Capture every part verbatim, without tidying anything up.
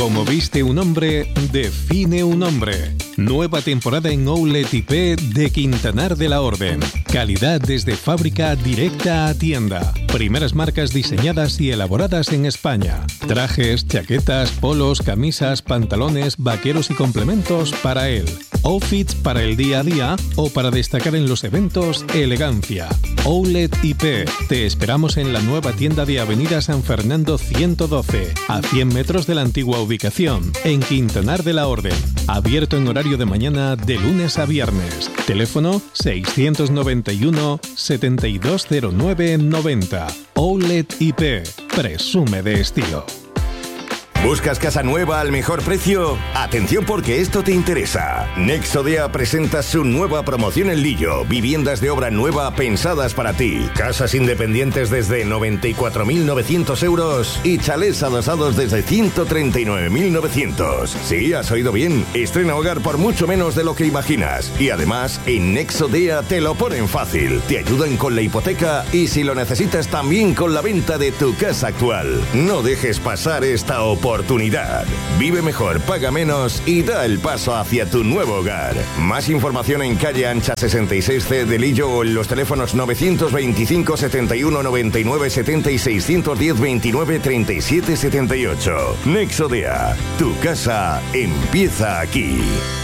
Como viste un hombre, define un hombre. Nueva temporada en Outlet I P de Quintanar de la Orden. Calidad desde fábrica directa a tienda. Primeras marcas diseñadas y elaboradas en España. Trajes, chaquetas, polos, camisas, pantalones, vaqueros y complementos para él. Outfits para el día a día o para destacar en los eventos, elegancia. Outlet I P. Te esperamos en la nueva tienda de Avenida San Fernando ciento doce, a cien metros de la antigua ubicación, en Quintanar de la Orden. Abierto en horario de mañana de lunes a viernes. Teléfono seiscientos noventa y uno, setenta y dos cero nueve noventa. Outlet I P. Presume de estilo. ¿Buscas casa nueva al mejor precio? Atención porque esto te interesa. Nexodea presenta su nueva promoción en Lillo. Viviendas de obra nueva pensadas para ti. Casas independientes desde noventa y cuatro mil novecientos euros y chalés adosados desde ciento treinta y nueve mil novecientos. Sí, has oído bien. Estrena hogar por mucho menos de lo que imaginas. Y además, en Nexodea te lo ponen fácil. Te ayudan con la hipoteca y si lo necesitas también con la venta de tu casa actual. No dejes pasar esta oportunidad. Oportunidad. Vive mejor, paga menos y da el paso hacia tu nuevo hogar. Más información en calle Ancha sesenta y seis C de Lillo o en los teléfonos novecientos veinticinco, setenta y uno, noventa y nueve, setenta y seiscientos diez, veintinueve, treinta y siete, setenta y ocho. Nexodea. Tu casa empieza aquí.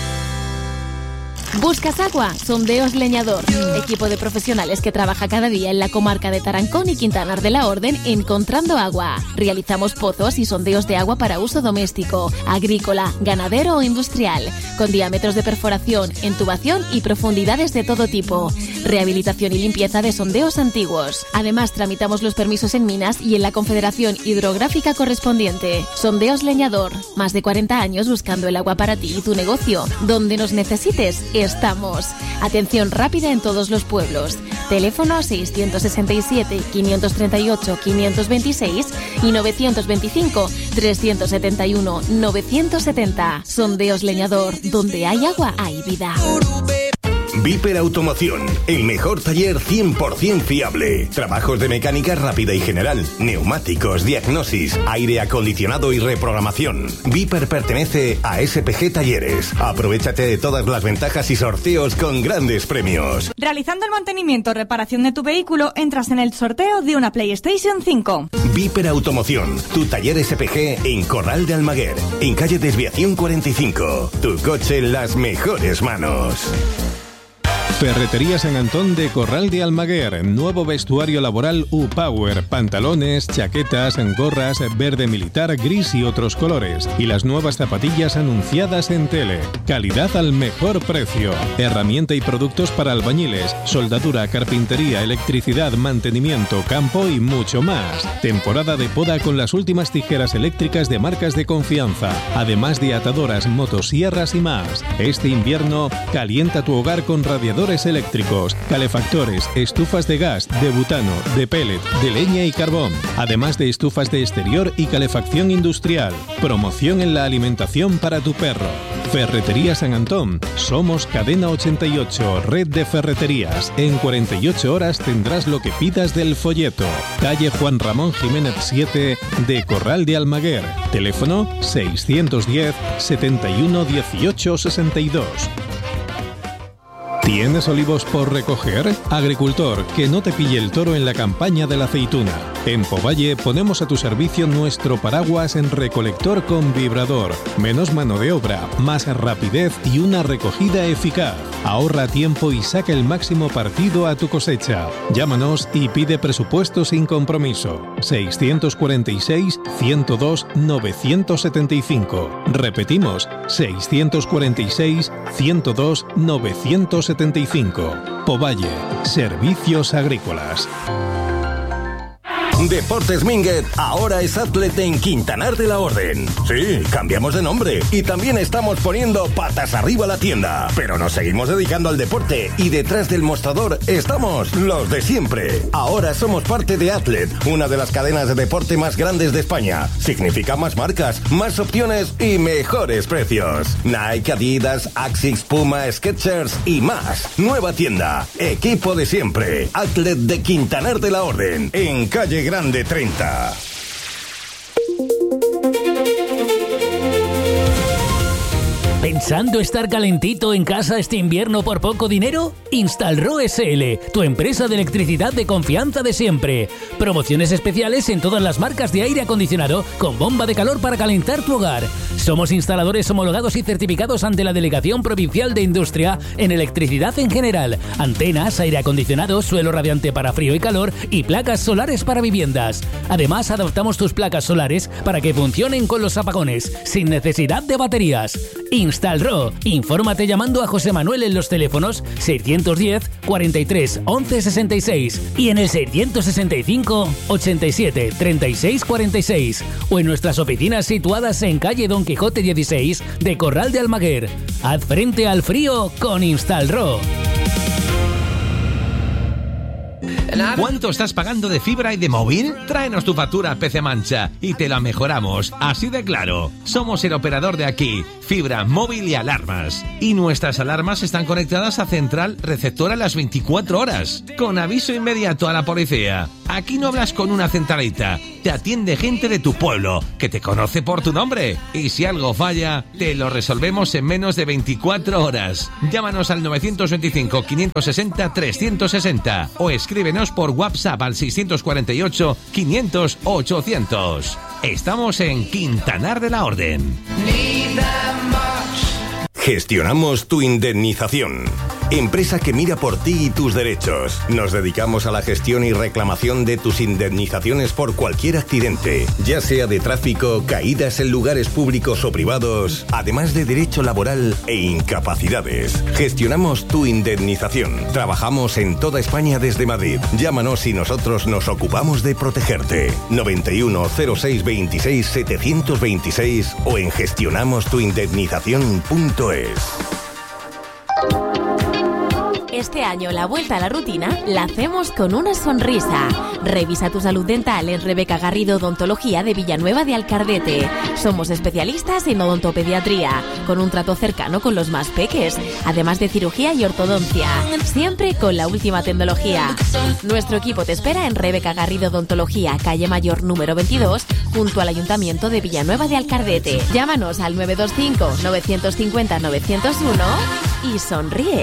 ¿Buscas agua? Sondeos Leñador. Equipo de profesionales que trabaja cada día en la comarca de Tarancón y Quintanar de la Orden encontrando agua. Realizamos pozos y sondeos de agua para uso doméstico, agrícola, ganadero o industrial, con diámetros de perforación, intubación y profundidades de todo tipo. Rehabilitación y limpieza de sondeos antiguos. Además, tramitamos los permisos en minas y en la Confederación Hidrográfica correspondiente. Sondeos Leñador. Más de cuarenta años buscando el agua para ti y tu negocio. Donde nos necesites, estamos. Atención rápida en todos los pueblos. Teléfono seiscientos sesenta y siete, quinientos treinta y ocho, quinientos veintiséis y novecientos veinticinco, trescientos setenta y uno, novecientos setenta. Sondeos Leñador. Donde hay agua, hay vida. Viper Automoción, el mejor taller cien por ciento fiable. Trabajos de mecánica rápida y general, neumáticos, diagnosis, aire acondicionado y reprogramación. Viper pertenece a S P G Talleres. Aprovéchate de todas las ventajas y sorteos con grandes premios. Realizando el mantenimiento o reparación de tu vehículo, entras en el sorteo de una PlayStation cinco. Viper Automoción, tu taller S P G en Corral de Almaguer, en calle Desviación cuarenta y cinco. Tu coche en las mejores manos. Ferretería San Antón de Corral de Almaguer. Nuevo vestuario laboral U-Power. Pantalones, chaquetas, gorras, verde militar, gris y otros colores. Y las nuevas zapatillas anunciadas en tele. Calidad al mejor precio. Herramienta y productos para albañiles, soldadura, carpintería, electricidad, mantenimiento, campo y mucho más. Temporada de poda con las últimas tijeras eléctricas de marcas de confianza. Además de atadoras, motosierras y más. Este invierno, calienta tu hogar con radiadores eléctricos, calefactores, estufas de gas, de butano, de pellet, de leña y carbón, además de estufas de exterior y calefacción industrial. Promoción en la alimentación para tu perro. Ferretería San Antón. Somos Cadena ochenta y ocho, red de ferreterías. En cuarenta y ocho horas tendrás lo que pidas del folleto. Calle Juan Ramón Jiménez siete de Corral de Almaguer. Teléfono seiscientos diez, setenta y uno, dieciocho, sesenta y dos. ¿Tienes olivos por recoger? Agricultor, que no te pille el toro en la campaña de la aceituna. En Povalle ponemos a tu servicio nuestro paraguas en recolector con vibrador. Menos mano de obra, más rapidez y una recogida eficaz. Ahorra tiempo y saca el máximo partido a tu cosecha. Llámanos y pide presupuesto sin compromiso. seiscientos cuarenta y seis, ciento dos, novecientos setenta y cinco. Repetimos, seiscientos cuarenta y seis, ciento dos, novecientos setenta y cinco. Povalle, servicios agrícolas. Deportes Minguet ahora es Outlet en Quintanar de la Orden. Sí, cambiamos de nombre y también estamos poniendo patas arriba la tienda. Pero nos seguimos dedicando al deporte y detrás del mostrador estamos los de siempre. Ahora somos parte de Outlet, una de las cadenas de deporte más grandes de España. Significa más marcas, más opciones y mejores precios. Nike, Adidas, Asics, Puma, Skechers y más. Nueva tienda, equipo de siempre. Outlet de Quintanar de la Orden, en calle Grande treinta. ¿Pensando estar calentito en casa este invierno por poco dinero? Instalro S L, tu empresa de electricidad de confianza de siempre. Promociones especiales en todas las marcas de aire acondicionado con bomba de calor para calentar tu hogar. Somos instaladores homologados y certificados ante la Delegación Provincial de Industria en electricidad en general, antenas, aire acondicionado, suelo radiante para frío y calor y placas solares para viviendas. Además, adaptamos tus placas solares para que funcionen con los apagones, sin necesidad de baterías. Instalro. Infórmate llamando a José Manuel en los teléfonos seiscientos diez, cuarenta y tres, once sesenta y seis y en el seiscientos sesenta y cinco, ochenta y siete, treinta y seis cuarenta y seis o en nuestras oficinas situadas en calle Don Quijote dieciséis de Corral de Almaguer. Haz frente al frío con Instalro. ¿Cuánto estás pagando de fibra y de móvil? Tráenos tu factura P C Mancha y te la mejoramos, así de claro. Somos el operador de aquí, fibra, móvil y alarmas. Y nuestras alarmas están conectadas a central receptora las veinticuatro horas, con aviso inmediato a la policía. Aquí no hablas con una centralita, te atiende gente de tu pueblo, que te conoce por tu nombre. Y si algo falla, te lo resolvemos en menos de veinticuatro horas. Llámanos al nueve dos cinco, cinco seis cero, tres seis cero o escríbenos por WhatsApp al seiscientos cuarenta y ocho, quinientos, ochocientos. Estamos en Quintanar de la Orden. Gestionamos tu indemnización. Empresa que mira por ti y tus derechos. Nos dedicamos a la gestión y reclamación de tus indemnizaciones por cualquier accidente, ya sea de tráfico, caídas en lugares públicos o privados, además de derecho laboral e incapacidades. Gestionamos tu indemnización. Trabajamos en toda España desde Madrid. Llámanos y nosotros nos ocupamos de protegerte. noventa y uno, cero seis, veintiséis, setecientos veintiséis o en gestionamos tu indemnización punto es. Este año la vuelta a la rutina la hacemos con una sonrisa. Revisa tu salud dental en Rebeca Garrido Odontología de Villanueva de Alcardete. Somos especialistas en odontopediatría, con un trato cercano con los más peques, además de cirugía y ortodoncia, siempre con la última tecnología. Nuestro equipo te espera en Rebeca Garrido Odontología, calle Mayor número veintidós, junto al Ayuntamiento de Villanueva de Alcardete. Llámanos al nueve dos cinco, nueve cinco cero, nueve cero uno y sonríe.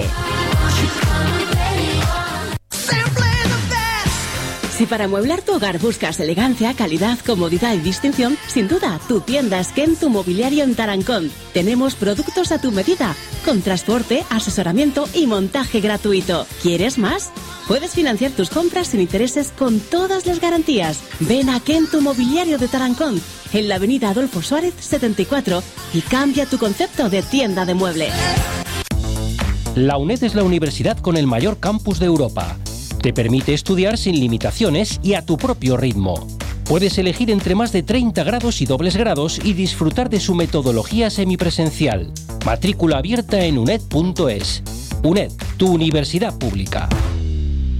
Si para amueblar tu hogar buscas elegancia, calidad, comodidad y distinción, sin duda, tu tienda es Kentu Mobiliario en Tarancón. Tenemos productos a tu medida, con transporte, asesoramiento y montaje gratuito. ¿Quieres más? Puedes financiar tus compras sin intereses con todas las garantías. Ven a Kentu Mobiliario de Tarancón, en la avenida Adolfo Suárez setenta y cuatro, y cambia tu concepto de tienda de muebles. La UNED es la universidad con el mayor campus de Europa. Te permite estudiar sin limitaciones y a tu propio ritmo. Puedes elegir entre más de treinta grados y dobles grados y disfrutar de su metodología semipresencial. Matrícula abierta en uned punto es. UNED, tu universidad pública.